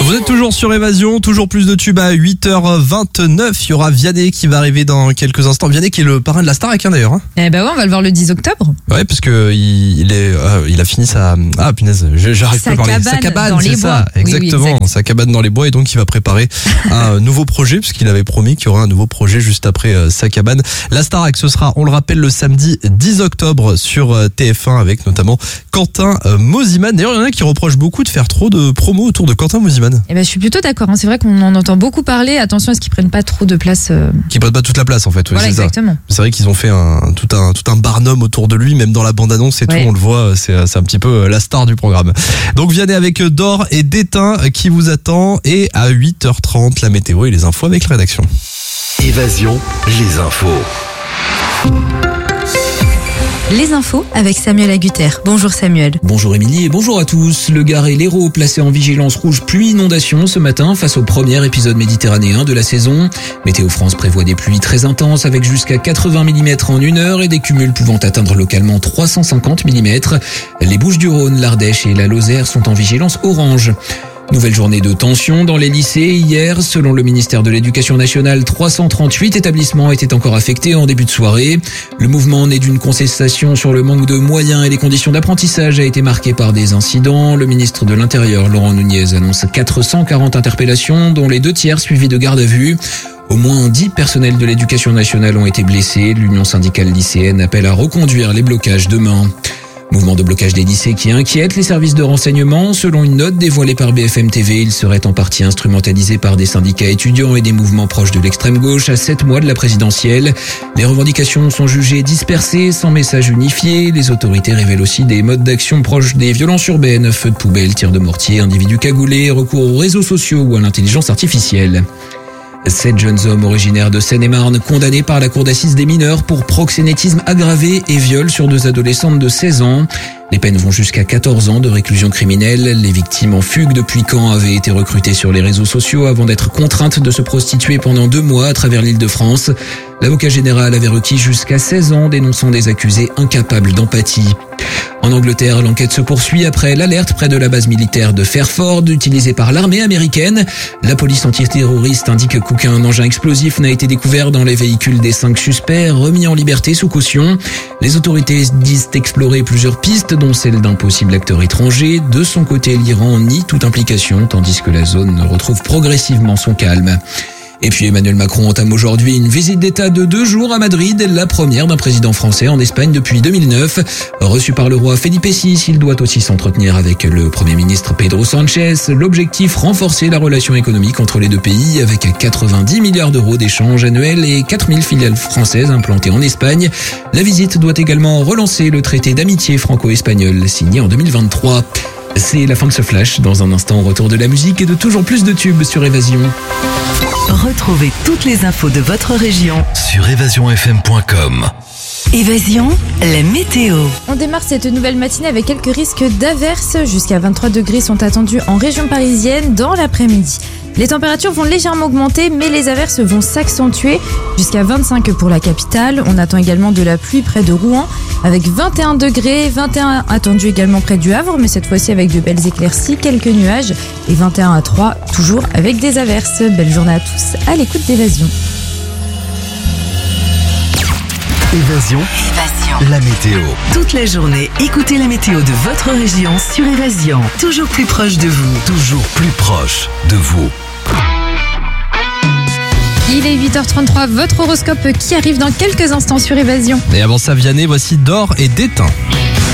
Vous êtes toujours sur Évasion, toujours plus de tubes à 8h29. Il y aura Vianney qui va arriver dans quelques instants. Vianney qui est le parrain de la Starac d'ailleurs. Hein. Eh ben ouais, on va le voir le 10 octobre. Ouais, parce que il a fini sa... Ah punaise, j'arrive pas à parler. Sa cabane dans c'est les ça, bois. exactement. Oui, sa cabane dans les bois et donc il va préparer un nouveau projet puisqu'il avait promis qu'il y aura un nouveau projet juste après sa cabane. La Starac, ce sera, on le rappelle, le samedi 10 octobre sur TF1 avec notamment Quentin Mosimann. D'ailleurs, il y en a qui reprochent beaucoup de faire trop de promos autour de Quentin Mosimann. Eh ben, je suis plutôt d'accord. Hein. C'est vrai qu'on en entend beaucoup parler. Attention à ce qu'ils prennent pas trop de place. Qui prennent pas toute la place en fait. Oui, voilà, c'est exactement. Ça. C'est vrai qu'ils ont fait tout un barnum autour de lui, même dans la bande-annonce et tout, on le voit. C'est un petit peu la star du programme. Donc Vianney avec Dor et Déteint qui vous attend et à 8h30 la météo et les infos avec la rédaction. Évasion, les infos. Les infos avec Samuel Agutter. Bonjour Samuel. Bonjour Émilie et bonjour à tous. Le Gard et l'Hérault placés en vigilance rouge pluie inondation ce matin face au premier épisode méditerranéen de la saison. Météo France prévoit des pluies très intenses avec jusqu'à 80 mm en 1 heure et des cumuls pouvant atteindre localement 350 mm. Les Bouches-du-Rhône, l'Ardèche et la Lozère sont en vigilance orange. Nouvelle journée de tension dans les lycées. Hier, selon le ministère de l'Éducation nationale, 338 établissements étaient encore affectés en début de soirée. Le mouvement né d'une contestation sur le manque de moyens et les conditions d'apprentissage a été marqué par des incidents. Le ministre de l'Intérieur, Laurent Nunez, annonce 440 interpellations, dont les 2/3 suivis de garde à vue. Au moins 10 personnels de l'Éducation nationale ont été blessés. L'Union syndicale lycéenne appelle à reconduire les blocages demain. Mouvement de blocage des lycées qui inquiète les services de renseignement. Selon une note dévoilée par BFM TV, il serait en partie instrumentalisé par des syndicats étudiants et des mouvements proches de l'extrême gauche à 7 mois de la présidentielle. Les revendications sont jugées dispersées, sans message unifié. Les autorités révèlent aussi des modes d'action proches des violences urbaines, feux de poubelle, tirs de mortier, individus cagoulés, recours aux réseaux sociaux ou à l'intelligence artificielle. 7 jeunes hommes originaires de Seine-et-Marne condamnés par la cour d'assises des mineurs pour proxénétisme aggravé et viol sur 2 adolescentes de 16 ans. Les peines vont jusqu'à 14 ans de réclusion criminelle. Les victimes en fugue depuis Caen avaient été recrutées sur les réseaux sociaux avant d'être contraintes de se prostituer pendant 2 mois à travers l'Île-de-France. L'avocat général avait requis jusqu'à 16 ans, dénonçant des accusés incapables d'empathie. En Angleterre, l'enquête se poursuit après l'alerte près de la base militaire de Fairford utilisée par l'armée américaine. La police antiterroriste indique qu'aucun engin explosif n'a été découvert dans les véhicules des 5 suspects remis en liberté sous caution. Les autorités disent explorer plusieurs pistes, dont celle d'un possible acteur étranger. De son côté, l'Iran nie toute implication, tandis que la zone retrouve progressivement son calme. Et puis Emmanuel Macron entame aujourd'hui une visite d'État de 2 jours à Madrid, la première d'un président français en Espagne depuis 2009. Reçu par le roi Felipe VI, il doit aussi s'entretenir avec le Premier ministre Pedro Sánchez. L'objectif, renforcer la relation économique entre les deux pays avec 90 milliards d'euros d'échanges annuels et 4000 filiales françaises implantées en Espagne. La visite doit également relancer le traité d'amitié franco-espagnol signé en 2023. C'est la fin de ce flash. Dans un instant, retour de la musique et de toujours plus de tubes sur Évasion. Retrouvez toutes les infos de votre région Sur évasionfm.com. Évasion, la météo. On démarre cette nouvelle matinée avec quelques risques d'averses. Jusqu'à 23 degrés sont attendus en région parisienne dans l'après-midi. Les températures vont légèrement augmenter, mais les averses vont s'accentuer. Jusqu'à 25 pour la capitale. On attend également de la pluie près de Rouen avec 21 degrés. 21 attendus également près du Havre, mais cette fois-ci avec de belles éclaircies, quelques nuages. Et 21 à 3, toujours avec des averses. Belle journée à tous à l'écoute d'Évasion. Évasion, la météo. Toute la journée, écoutez la météo de votre région sur Évasion. Toujours plus proche de vous. Toujours plus proche de vous. Il est 8h33, votre horoscope qui arrive dans quelques instants sur Évasion. Et avant ça, Vianney, voici Dor et Déteint.